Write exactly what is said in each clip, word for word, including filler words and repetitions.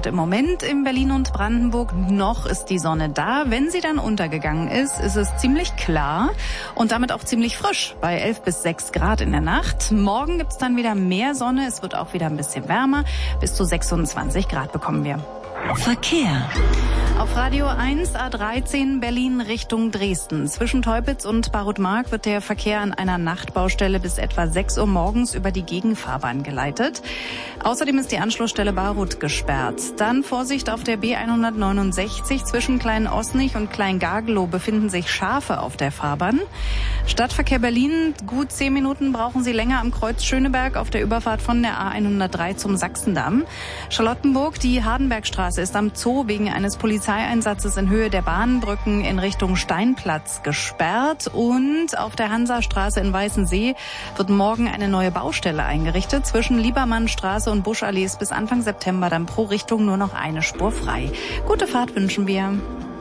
Grad im Moment in Berlin und Brandenburg. Noch ist die Sonne da. Wenn sie dann untergegangen ist, ist es ziemlich klar und damit auch ziemlich frisch bei elf bis sechs Grad in der Nacht. Morgen gibt's dann wieder mehr Sonne. Es wird auch wieder ein bisschen wärmer. Bis zu sechsundzwanzig Grad bekommen wir. Verkehr. Auf Radio eins A dreizehn Berlin Richtung Dresden. Zwischen Teupitz und Barutmark wird der Verkehr an einer Nachtbaustelle bis etwa sechs Uhr morgens über die Gegenfahrbahn geleitet. Außerdem ist die Anschlussstelle Barut gesperrt. Dann Vorsicht auf der B hundertneunundsechzig. Zwischen Klein-Osnich und Klein-Gargelow befinden sich Schafe auf der Fahrbahn. Stadtverkehr Berlin. Gut zehn Minuten brauchen Sie länger am Kreuz Schöneberg auf der Überfahrt von der A hundertdrei zum Sachsendamm. Charlottenburg, die Hardenbergstraße ist am Zoo wegen eines Polizeieinsatzes in Höhe der Bahnbrücken in Richtung Steinplatz gesperrt. Und auf der Hansastraße in Weißensee wird morgen eine neue Baustelle eingerichtet. Zwischen Liebermannstraße und Buschallee ist bis Anfang September dann pro Richtung nur noch eine Spur frei. Gute Fahrt wünschen wir.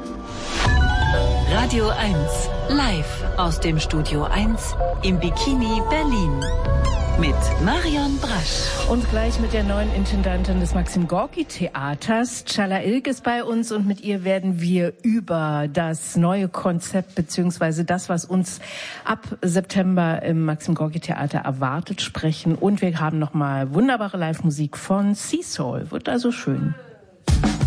Radio eins, live aus dem Studio eins im Bikini Berlin. Mit Marion Brasch. Und gleich mit der neuen Intendantin des Maxim Gorki Theaters, Chala Ilk, ist bei uns, und mit ihr werden wir über das neue Konzept beziehungsweise das, was uns ab September im Maxim Gorki Theater erwartet, sprechen. Und wir haben nochmal wunderbare Live-Musik von Sea Soul. Wird also schön.